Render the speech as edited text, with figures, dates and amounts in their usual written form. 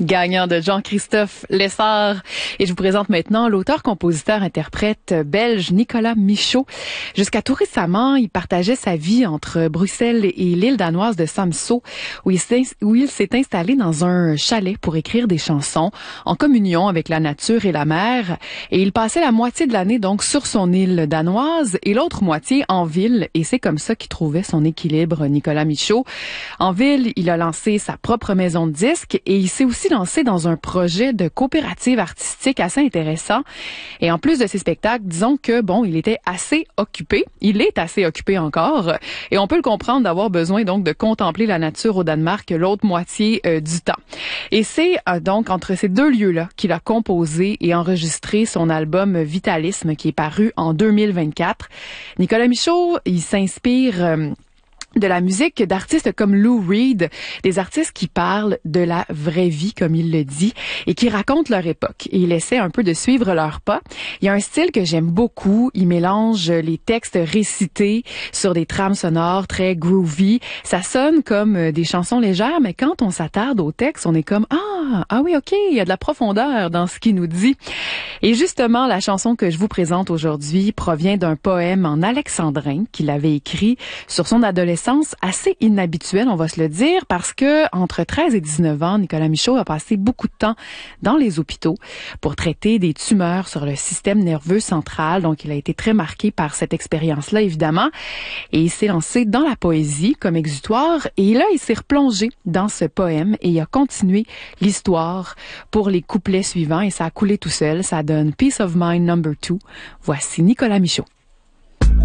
gagnant de Jean-Christophe Lessard. Et je vous présente maintenant l'auteur, compositeur, interprète belge Nicolas Michaud. Jusqu'à tout récemment, il partageait sa vie entre Bruxelles et l'île danoise de Samsø, où il s'est installé dans un chalet pour écrire des chansons en communion avec la nature et la mer. Et il passait la moitié de l'année donc sur son île danoise et l'autre moitié en ville. Et c'est comme ça qu'il trouvait son équilibre, Nicolas Michaud. En ville, il a lancé sa propre maison de disques et il s'est aussi lancé dans un projet de coopérative artistique assez intéressant. Et en plus de ses spectacles, disons que, il était assez occupé. Il est assez occupé encore. Et on peut le comprendre d'avoir besoin donc de contempler la nature au Danemark l'autre moitié du temps. Et c'est donc entre ces deux lieux-là qu'il a composé et enregistré son album Vitalisme qui est paru en 2024. Nicolas Michaud, il s'inspire de la musique d'artistes comme Lou Reed, des artistes qui parlent de la vraie vie, comme il le dit, et qui racontent leur époque. Et il essaie un peu de suivre leurs pas. Il y a un style que j'aime beaucoup. Il mélange les textes récités sur des trames sonores très groovy. Ça sonne comme des chansons légères, mais quand on s'attarde au texte, on est comme ah oui, ok, il y a de la profondeur dans ce qu'il nous dit. Et justement, la chanson que je vous présente aujourd'hui provient d'un poème en alexandrin qu'il avait écrit sur son adolescence assez inhabituelle, on va se le dire, parce que entre 13 et 19 ans, Nicolas Michaud a passé beaucoup de temps dans les hôpitaux pour traiter des tumeurs sur le système nerveux central. Donc, il a été très marqué par cette expérience-là, évidemment. Et il s'est lancé dans la poésie comme exutoire. Et là, il s'est replongé dans ce poème et il a continué l'histoire pour les couplets suivants. Et ça a coulé tout seul. Ça donne Peace of Mind No. 2. Voici Nicolas Michaud.